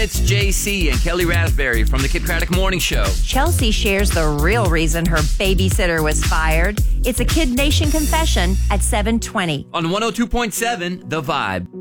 It's JC and Kelly Raspberry from the Kid Craddock Morning Show. Chelsea shares the real reason her babysitter was fired. It's a Kid Nation confession at 7:20. On 102.7, The Vibe.